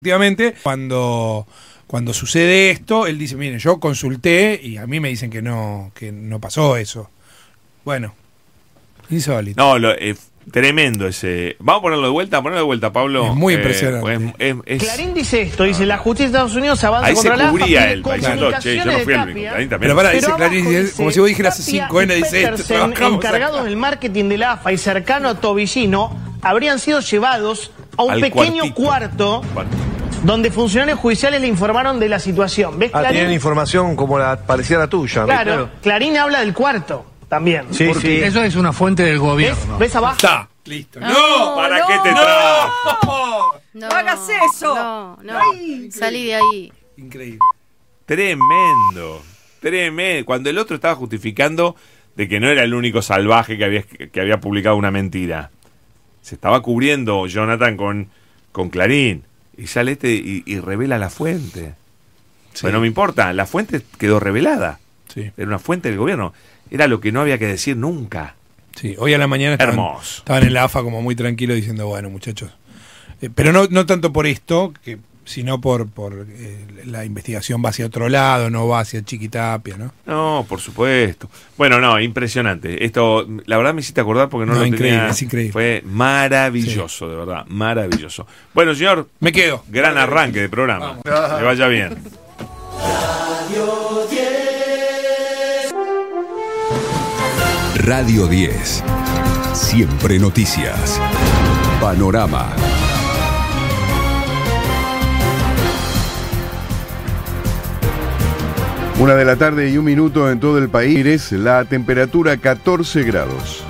Efectivamente, cuando sucede esto, él dice, miren, yo consulté y a mí me dicen que no pasó eso. Bueno, insólito. No, tremendo ese. Vamos a ponerlo de vuelta, Pablo. Es muy impresionante. Clarín dice esto, dice, la justicia de Estados Unidos avanza ahí contra la AFA. Ahí se cubría él, yo no fui el único. Clarín también. Pero pará, dice Clarín, como si vos dijeras 5N, dice esto. Encargados del marketing de la AFA y cercano a Tobillino, habrían sido llevados a un pequeño cuarto donde funcionarios judiciales le informaron de la situación. ¿Ves, Clarín? Tienen información como la parecía la tuya. Claro, Clarín habla del cuarto también. Sí, sí. Eso es una fuente del gobierno. ¿Ves abajo? Está, listo. No, ¿para qué te trajo? No hagas eso. No. Salí de ahí. Increíble. Tremendo. Cuando el otro estaba justificando de que no era el único salvaje que había publicado una mentira. Se estaba cubriendo Jonathan con Clarín. Y sale y revela la fuente. Sí. Pero no me importa, la fuente quedó revelada. Sí. Era una fuente del gobierno. Era lo que no había que decir nunca. Sí, hoy a la mañana estaban en la AFA como muy tranquilos diciendo, bueno, muchachos. Pero no tanto por esto, sino por la investigación va hacia otro lado, no va hacia Chiquitapia, ¿no? No, por supuesto. Bueno, impresionante. Esto, la verdad me hiciste acordar porque no lo tenía. Es increíble. Fue maravilloso, sí. De verdad, maravilloso. Bueno, señor, me quedo. Gran arranque de programa. Que vaya bien. Radio 10. Radio 10. Siempre noticias. Panorama. Una de la tarde y 1 minuto en todo el país, la temperatura 14 grados.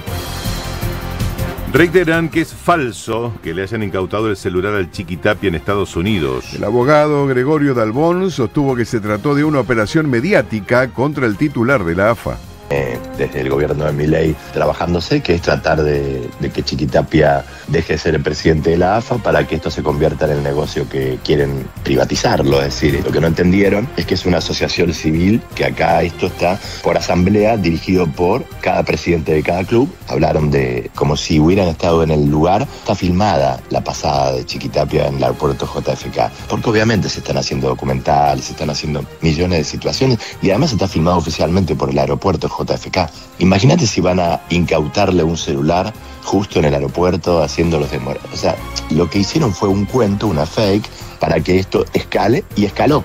Reiteran que es falso que le hayan incautado el celular al Chiquitapia en Estados Unidos. El abogado Gregorio Dalbón sostuvo que se trató de una operación mediática contra el titular de la AFA. Desde el gobierno de Milei trabajándose, que es tratar de que Chiquitapia deje de ser el presidente de la AFA para que esto se convierta en el negocio que quieren privatizarlo. Es decir, lo que no entendieron es que es una asociación civil, que acá esto está por asamblea, dirigido por cada presidente de cada club. Hablaron de como si hubieran estado en el lugar. Está filmada la pasada de Chiquitapia en el aeropuerto JFK, porque obviamente se están haciendo documentales, se están haciendo millones de situaciones, y además está filmado oficialmente por el aeropuerto JFK. Imagínate si van a incautarle un celular justo en el aeropuerto haciéndolos demorar. O sea, lo que hicieron fue un cuento, una fake, para que esto escale, y escaló.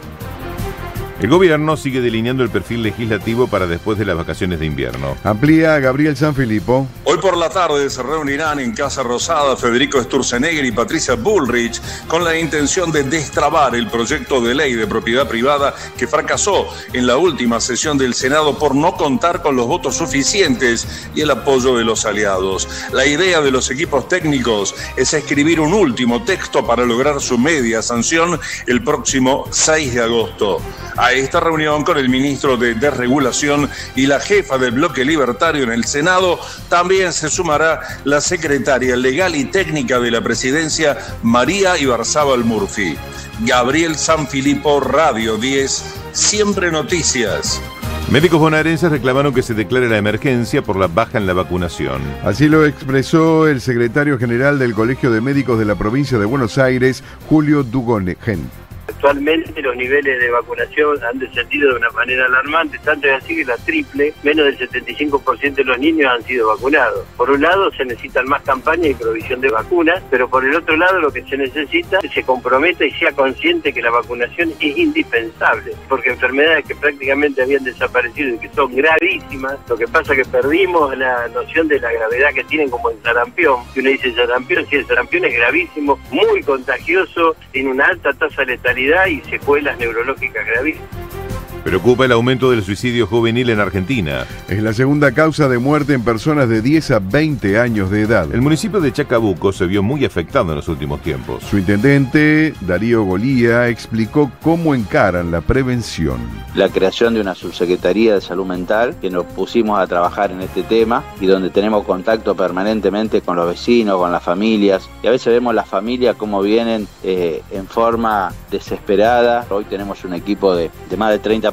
El gobierno sigue delineando el perfil legislativo para después de las vacaciones de invierno. Amplía Gabriel Sanfilippo. Hoy por la tarde se reunirán en Casa Rosada Federico Sturzenegger y Patricia Bullrich con la intención de destrabar el proyecto de ley de propiedad privada que fracasó en la última sesión del Senado por no contar con los votos suficientes y el apoyo de los aliados. La idea de los equipos técnicos es escribir un último texto para lograr su media sanción el próximo 6 de agosto. A esta reunión con el ministro de Desregulación y la jefa del bloque libertario en el Senado también se sumará la secretaria legal y técnica de la presidencia, María Ibarzábal Murphy. Gabriel Sanfilippo, Radio 10, Siempre Noticias. Médicos bonaerenses reclamaron que se declare la emergencia por la baja en la vacunación. Así lo expresó el secretario general del Colegio de Médicos de la provincia de Buenos Aires, Julio Dugongen. Actualmente los niveles de vacunación han descendido de una manera alarmante, tanto es así que la triple, menos del 75% de los niños han sido vacunados. Por un lado se necesitan más campañas y provisión de vacunas, pero por el otro lado lo que se necesita es que se comprometa y sea consciente que la vacunación es indispensable, porque enfermedades que prácticamente habían desaparecido y que son gravísimas, lo que pasa es que perdimos la noción de la gravedad que tienen, como el sarampión, que uno dice sarampión, sí, el sarampión es gravísimo, muy contagioso, tiene una alta tasa de letalidad y secuelas neurológicas gravísimas. Preocupa el aumento del suicidio juvenil en Argentina. Es la segunda causa de muerte en personas de 10 a 20 años de edad. El municipio de Chacabuco se vio muy afectado en los últimos tiempos. Su intendente, Darío Golía, explicó cómo encaran la prevención. La creación de una subsecretaría de salud mental, que nos pusimos a trabajar en este tema y donde tenemos contacto permanentemente con los vecinos, con las familias. Y a veces vemos las familias cómo vienen en forma desesperada. Hoy tenemos un equipo de más de 30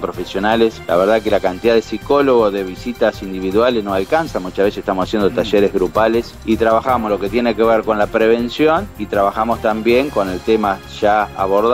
profesionales. La verdad que la cantidad de psicólogos, de visitas individuales no alcanza. Muchas veces estamos haciendo talleres grupales y trabajamos lo que tiene que ver con la prevención y trabajamos también con el tema ya abordado